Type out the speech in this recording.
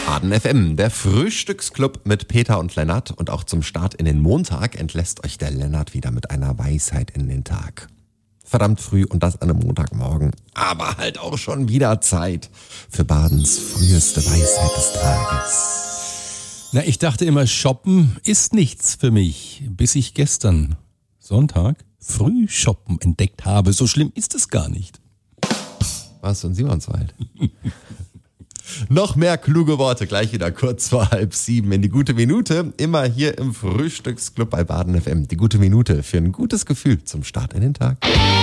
Baden FM, der Frühstücksclub mit Peter und Lennart. Und auch zum Start in den Montag entlässt euch der Lennart wieder mit einer Weisheit in den Tag. Verdammt früh und das an einem Montagmorgen. Aber halt auch schon wieder Zeit für Badens früheste Weisheit des Tages. Na, ich dachte immer, shoppen ist nichts für mich, bis ich gestern, Sonntag, Frühshoppen entdeckt habe. So schlimm ist es gar nicht. Warst du in Simonswald? Noch mehr kluge Worte, gleich wieder kurz vor 6:30 in die gute Minute. Immer hier im Frühstücksclub bei Baden FM. Die gute Minute für ein gutes Gefühl zum Start in den Tag.